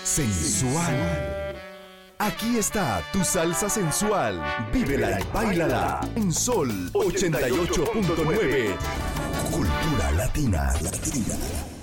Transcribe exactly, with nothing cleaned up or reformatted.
sensual. Aquí está tu salsa sensual. Vívela y báilala en Sol ochenta y ocho punto nueve. Cultura latina. Latina.